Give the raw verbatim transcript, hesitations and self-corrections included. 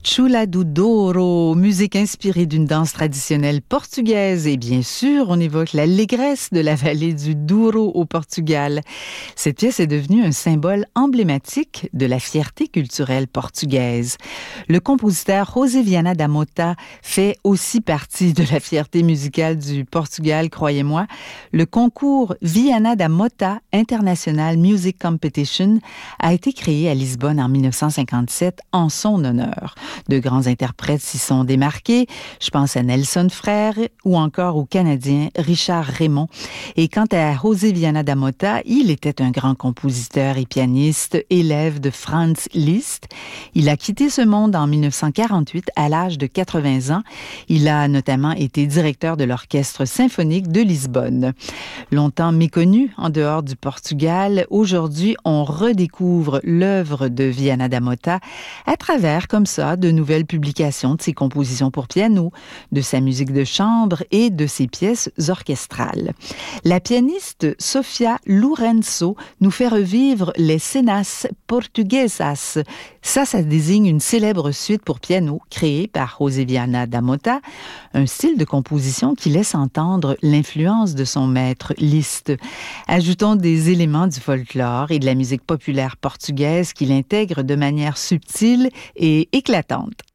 Chula do Douro, musique inspirée d'une danse traditionnelle portugaise et bien sûr, on évoque l'allégresse de la vallée du Douro au Portugal. Cette pièce est devenue un symbole emblématique de la fierté culturelle portugaise. Le compositeur José Viana da Mota fait aussi partie de la fierté musicale du Portugal, croyez-moi. Le concours Viana da Mota International Music Competition a été créé à Lisbonne en dix-neuf cent cinquante-sept en son honneur. De grands interprètes s'y sont démarqués. Je pense à Nelson Frère ou encore au Canadien Richard Raymond. Et quant à José Viana da Mota, il était un grand compositeur et pianiste, élève de Franz Liszt. Il a quitté ce monde en dix-neuf cent quarante-huit à l'âge de quatre-vingts ans. Il a notamment été directeur de l'Orchestre symphonique de Lisbonne. Longtemps méconnu en dehors du Portugal, aujourd'hui on redécouvre l'œuvre de Viana da Mota à travers, comme ça, de nouvelles publications de ses compositions pour piano, de sa musique de chambre et de ses pièces orchestrales. La pianiste Sofia Lourenço nous fait revivre les Cenas Portuguesas. Ça, ça désigne une célèbre suite pour piano créée par José Viana da Mota, un style de composition qui laisse entendre l'influence de son maître Liszt. Ajoutons des éléments du folklore et de la musique populaire portugaise qu'il intègre de manière subtile et éclatante.